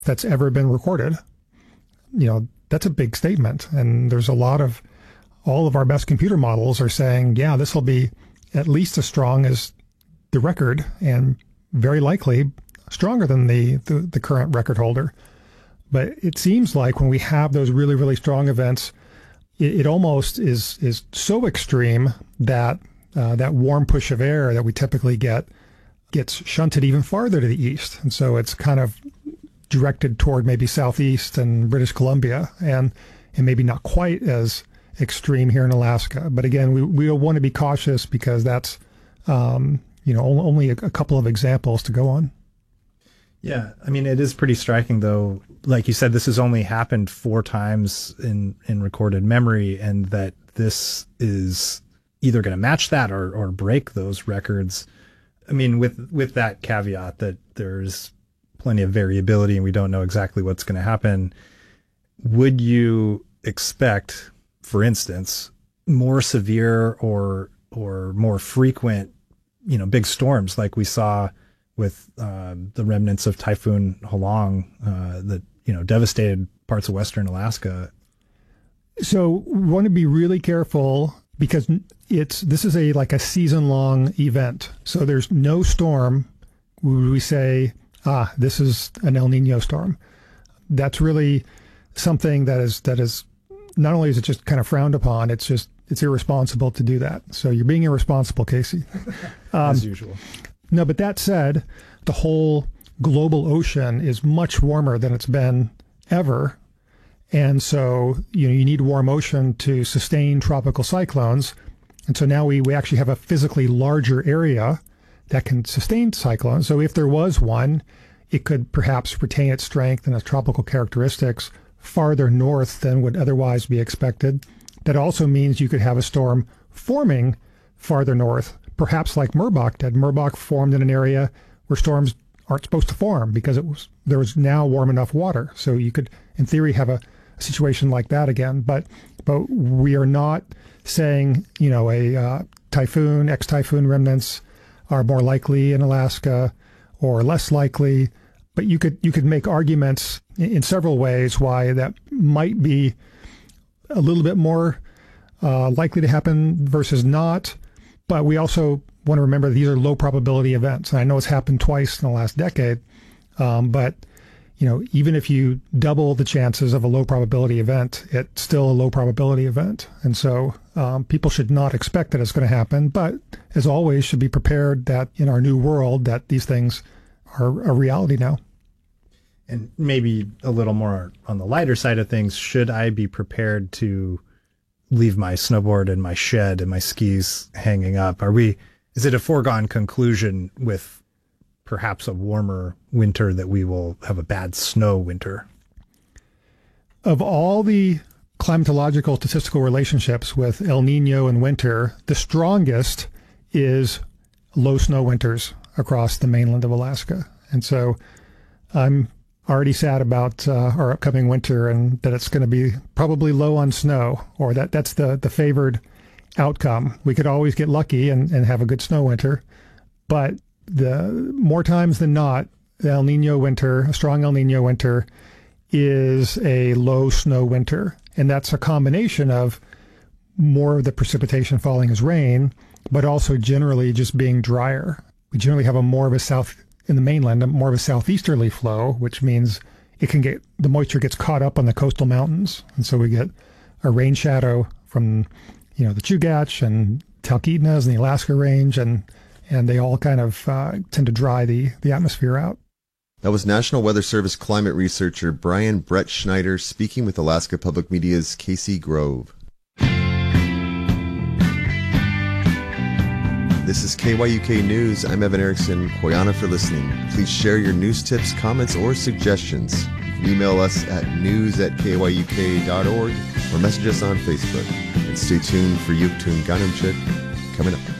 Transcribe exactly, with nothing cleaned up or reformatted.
that's ever been recorded. You know, that's a big statement. And there's a lot of, all of our best computer models are saying, yeah, this will be at least as strong as the record and very likely stronger than the, the, the current record holder. But it seems like when we have those really, really strong events, it, it almost is, is so extreme that uh, that warm push of air that we typically get gets shunted even farther to the east. And so it's kind of directed toward maybe southeast and British Columbia, and, and maybe not quite as extreme here in Alaska. But again, we, we want to be cautious because that's, um, you know, only a, a couple of examples to go on. Yeah. I mean, it is pretty striking, though. Like you said, this has only happened four times in, in recorded memory, and that this is either going to match that or, or break those records. I mean, with, with that caveat that there's plenty of variability and we don't know exactly what's going to happen, would you expect, for instance, more severe or or more frequent, you know, big storms like we saw with uh, the remnants of Typhoon Halong uh, that, you know, devastated parts of western Alaska? So we want to be really careful because it's this is a like a season-long event. So there's no storm would we say, ah, this is an El Nino storm. That's really something that is that is not only is it just kind of frowned upon, it's just it's irresponsible to do that. So you're being irresponsible, Casey. Um, As usual. No, but that said, the whole global ocean is much warmer than it's been ever. And so, you know, you need warm ocean to sustain tropical cyclones. And so now we, we actually have a physically larger area that can sustain cyclones. So if there was one, it could perhaps retain its strength and its tropical characteristics farther north than would otherwise be expected. That also means you could have a storm forming farther north, perhaps like Merbok did. Merbok formed in an area where storms aren't supposed to form because it was there was now warm enough water. So you could, in theory, have a, a situation like that again. But but we are not saying, you know, a uh, typhoon, ex-typhoon remnants are more likely in Alaska or less likely. But you could you could make arguments in, in several ways why that might be a little bit more uh, likely to happen versus not. But we also want to remember these are low probability events. And I know it's happened twice in the last decade, um, but you know, even if you double the chances of a low probability event, it's still a low probability event. And so um, people should not expect that it's going to happen, but as always, should be prepared that in our new world that these things are a reality now. And maybe a little more on the lighter side of things, should I be prepared to leave my snowboard in my shed and my skis hanging up? Are we, is it a foregone conclusion with perhaps a warmer winter that we will have a bad snow winter? Of all the climatological statistical relationships with El Nino and winter, the strongest is low snow winters across the mainland of Alaska. And so I'm already sad about uh, our upcoming winter and that it's going to be probably low on snow, or that that's the, the favored outcome. We could always get lucky and, and have a good snow winter, but the more times than not, the El Nino winter, a strong El Nino winter, is a low snow winter. And that's a combination of more of the precipitation falling as rain, but also generally just being drier. We generally have a more of a south in the mainland, a more of a southeasterly flow, which means it can get, the moisture gets caught up on the coastal mountains. And so we get a rain shadow from, you know, the Chugach and Talkeetnas and the Alaska Range, and and they all kind of uh, tend to dry the, the atmosphere out. That was National Weather Service climate researcher Brian Brett Schneider speaking with Alaska Public Media's Casey Grove. This is K Y U K News. I'm Evan Erickson. Koyana for listening. Please share your news tips, comments, or suggestions. You can email us at news at K Y U K dot org or message us on Facebook. And stay tuned for Yuktoon Ganamchit coming up.